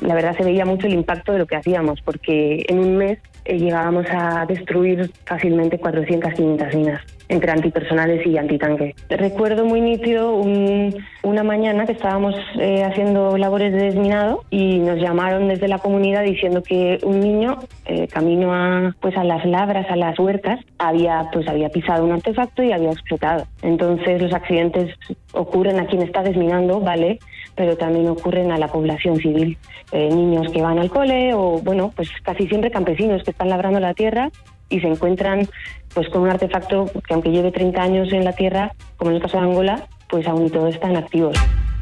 la verdad se veía mucho el impacto de lo que hacíamos, porque en un mes llegábamos a destruir fácilmente 400, 500 minas, entre antipersonales y antitanque. Recuerdo muy nítido una mañana que estábamos haciendo labores de desminado y nos llamaron desde la comunidad diciendo que un niño, camino a las labras, a las huertas, había pisado un artefacto y había explotado. Entonces los accidentes ocurren a quien está desminando, ¿vale?, pero también ocurren a la población civil, niños que van al cole o, pues casi siempre campesinos que están labrando la tierra y se encuentran con un artefacto que, aunque lleve 30 años en la tierra, como en el caso de Angola, pues aún y todo están activos.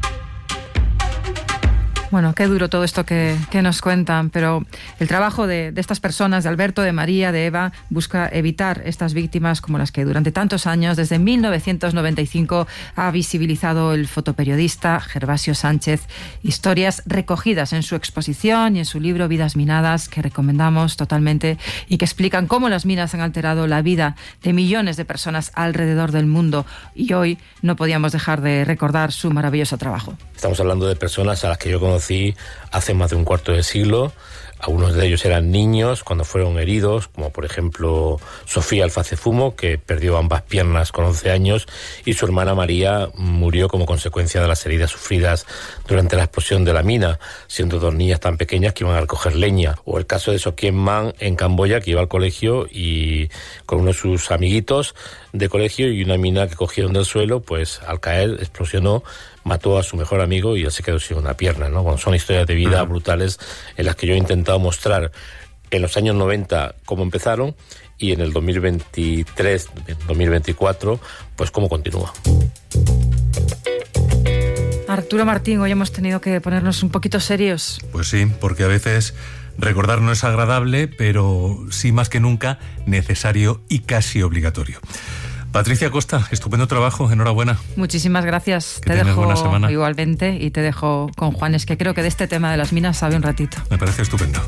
Bueno, qué duro todo esto que nos cuentan, pero el trabajo de estas personas, de Alberto, de María, de Eva, busca evitar estas víctimas como las que durante tantos años, desde 1995, ha visibilizado el fotoperiodista Gervasio Sánchez. Historias recogidas en su exposición y en su libro Vidas Minadas, que recomendamos totalmente y que explican cómo las minas han alterado la vida de millones de personas alrededor del mundo. Y hoy no podíamos dejar de recordar su maravilloso trabajo. Estamos hablando de personas a las que yo conocí hace más de un cuarto de siglo. Algunos de ellos eran niños cuando fueron heridos, como por ejemplo Sofía Alfacefumo, que perdió ambas piernas con 11 años, y su hermana María murió como consecuencia de las heridas sufridas durante la explosión de la mina, siendo dos niñas tan pequeñas que iban a recoger leña. O el caso de Sokien Man en Camboya, que iba al colegio y con uno de sus amiguitos de colegio, y una mina que cogieron del suelo, pues al caer explosionó, mató a su mejor amigo y él se quedó sin una pierna, ¿no? Bueno, son historias de vida brutales en las que yo he intentado mostrar en los años 90 cómo empezaron y en el 2023, 2024, pues cómo continúa. Arturo Martín, hoy hemos tenido que ponernos un poquito serios. Pues sí, porque a veces recordar no es agradable, pero sí más que nunca necesario y casi obligatorio. Patricia Costa, estupendo trabajo, enhorabuena. Muchísimas gracias. Que tengas buena semana. Igualmente, y te dejo con Juanes, que creo que de este tema de las minas sabe un ratito. Me parece estupendo.